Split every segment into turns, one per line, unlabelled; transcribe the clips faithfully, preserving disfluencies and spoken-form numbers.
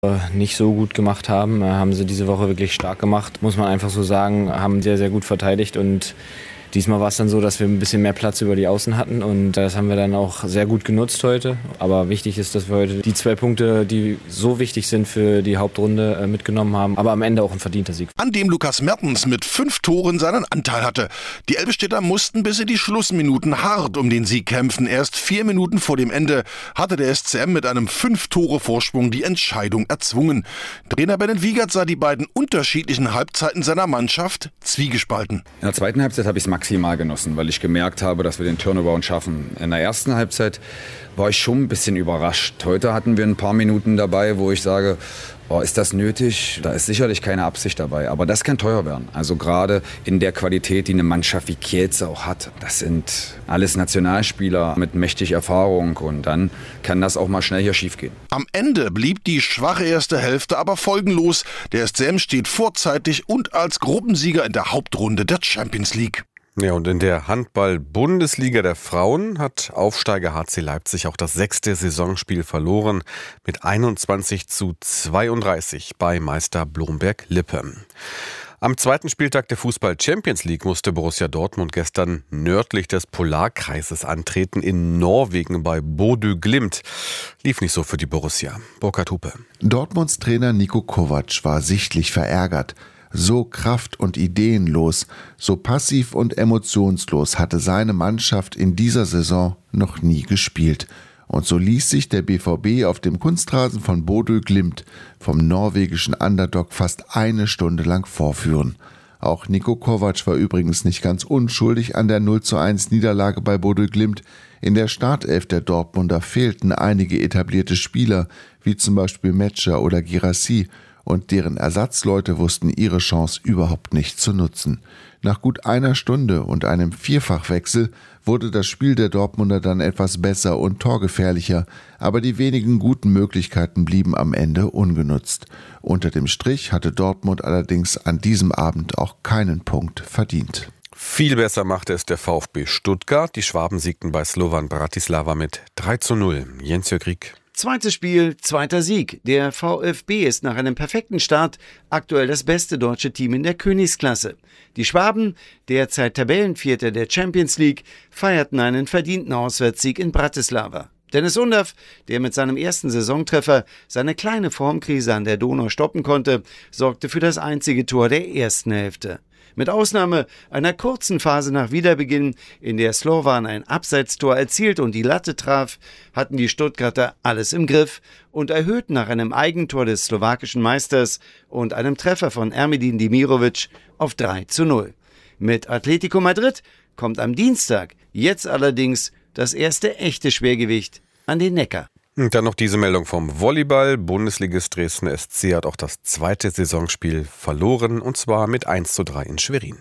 nicht so gut gemacht haben, haben sie diese Woche wirklich stark gemacht, muss man einfach so sagen, haben sehr, sehr gut verteidigt und diesmal war es dann so, dass wir ein bisschen mehr Platz über die Außen hatten und das haben wir dann auch sehr gut genutzt heute. Aber wichtig ist, dass wir heute die zwei Punkte, die so wichtig sind für die Hauptrunde, mitgenommen haben, aber am Ende auch ein verdienter Sieg.
An dem Lukas Mertens mit fünf Toren seinen Anteil hatte. Die Elbstädter mussten bis in die Schlussminuten hart um den Sieg kämpfen. Erst vier Minuten vor dem Ende hatte der S C M mit einem Fünf-Tore-Vorsprung die Entscheidung erzwungen. Trainer Bennett Wiegert sah die beiden unterschiedlichen Halbzeiten seiner Mannschaft zwiegespalten.
In der zweiten Halbzeit habe ich es maximal genossen, weil ich gemerkt habe, dass wir den Turnaround schaffen. In der ersten Halbzeit war ich schon ein bisschen überrascht. Heute hatten wir ein paar Minuten dabei, wo ich sage, oh, ist das nötig? Da ist sicherlich keine Absicht dabei, aber das kann teuer werden. Also gerade in der Qualität, die eine Mannschaft wie Kielce auch hat. Das sind alles Nationalspieler mit mächtig Erfahrung und dann kann das auch mal schnell hier schief gehen.
Am Ende blieb die schwache erste Hälfte aber folgenlos. Der S C M steht vorzeitig und als Gruppensieger in der Hauptrunde der Champions League.
Ja, und in der Handball-Bundesliga der Frauen hat Aufsteiger H C Leipzig auch das sechste Saisonspiel verloren mit einundzwanzig zu zweiunddreißig bei Meister Blomberg-Lippe. Am zweiten Spieltag der Fußball-Champions League musste Borussia Dortmund gestern nördlich des Polarkreises antreten in Norwegen bei Bodø Glimt. Lief nicht so für die Borussia. Burkhard Hupe.
Dortmunds Trainer Niko Kovac war sichtlich verärgert. So kraft- und ideenlos, so passiv und emotionslos hatte seine Mannschaft in dieser Saison noch nie gespielt. Und so ließ sich der B V B auf dem Kunstrasen von Bodø Glimt vom norwegischen Underdog fast eine Stunde lang vorführen. Auch Niko Kovac war übrigens nicht ganz unschuldig an der null zu eins Niederlage bei Bodø Glimt. In der Startelf der Dortmunder fehlten einige etablierte Spieler, wie zum Beispiel Metscher oder Girassi, und deren Ersatzleute wussten ihre Chance überhaupt nicht zu nutzen. Nach gut einer Stunde und einem Vierfachwechsel wurde das Spiel der Dortmunder dann etwas besser und torgefährlicher, aber die wenigen guten Möglichkeiten blieben am Ende ungenutzt. Unter dem Strich hatte Dortmund allerdings an diesem Abend auch keinen Punkt verdient.
Viel besser machte es der VfB Stuttgart. Die Schwaben siegten bei Slovan Bratislava mit drei zu null. Jens-Jörg Rieck.
Zweites Spiel, zweiter Sieg. Der VfB ist nach einem perfekten Start aktuell das beste deutsche Team in der Königsklasse. Die Schwaben, derzeit Tabellenvierter der Champions League, feierten einen verdienten Auswärtssieg in Bratislava. Dennis Undav, der mit seinem ersten Saisontreffer seine kleine Formkrise an der Donau stoppen konnte, sorgte für das einzige Tor der ersten Hälfte. Mit Ausnahme einer kurzen Phase nach Wiederbeginn, in der Slovan ein Abseitstor erzielt und die Latte traf, hatten die Stuttgarter alles im Griff und erhöhten nach einem Eigentor des slowakischen Meisters und einem Treffer von Ermedin Demirovic auf drei zu null. Mit Atletico Madrid kommt am Dienstag jetzt allerdings das erste echte Schwergewicht an den Neckar.
Und dann noch diese Meldung vom Volleyball. Bundesligist Dresden S C hat auch das zweite Saisonspiel verloren, und zwar mit eins zu drei in Schwerin.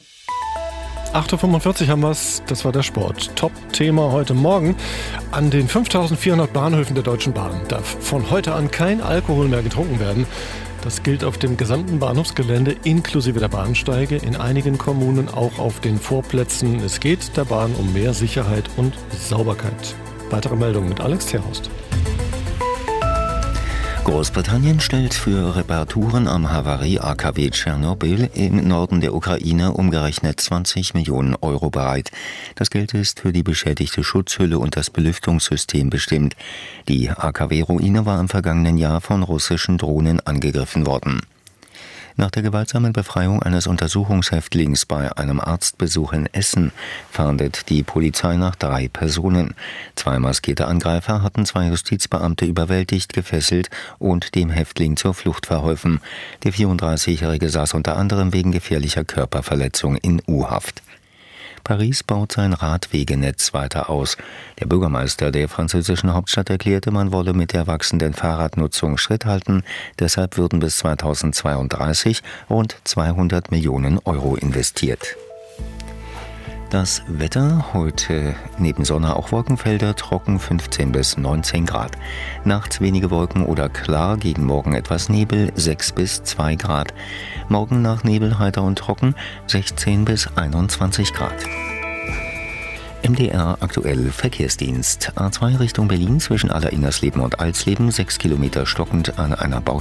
acht Uhr fünfundvierzig haben wir es, das war der Sport. Top-Thema heute Morgen. An den fünftausendvierhundert Bahnhöfen der Deutschen Bahn darf von heute an kein Alkohol mehr getrunken werden. Das gilt auf dem gesamten Bahnhofsgelände inklusive der Bahnsteige, in einigen Kommunen auch auf den Vorplätzen. Es geht der Bahn um mehr Sicherheit und Sauberkeit. Weitere Meldungen mit Alex Terhorst.
Großbritannien stellt für Reparaturen am Havarie-A K W Tschernobyl im Norden der Ukraine umgerechnet zwanzig Millionen Euro bereit. Das Geld ist für die beschädigte Schutzhülle und das Belüftungssystem bestimmt. Die A K W-Ruine war im vergangenen Jahr von russischen Drohnen angegriffen worden. Nach der gewaltsamen Befreiung eines Untersuchungshäftlings bei einem Arztbesuch in Essen fahndet die Polizei nach drei Personen. Zwei maskierte Angreifer hatten zwei Justizbeamte überwältigt, gefesselt und dem Häftling zur Flucht verholfen. Der vierunddreißigjährige saß unter anderem wegen gefährlicher Körperverletzung in U-Haft. Paris baut sein Radwegenetz weiter aus. Der Bürgermeister der französischen Hauptstadt erklärte, man wolle mit der wachsenden Fahrradnutzung Schritt halten. Deshalb würden bis zweitausendzweiunddreißig rund zweihundert Millionen Euro investiert. Das Wetter heute neben Sonne auch Wolkenfelder, trocken fünfzehn bis neunzehn Grad. Nachts wenige Wolken oder klar, gegen Morgen etwas Nebel, sechs bis zwei Grad. Morgen nach Nebel heiter und trocken, sechzehn bis einundzwanzig Grad. M D R aktuell Verkehrsdienst. A zwei Richtung Berlin zwischen Alleringersleben und Alsleben, sechs Kilometer stockend an einer Baustelle.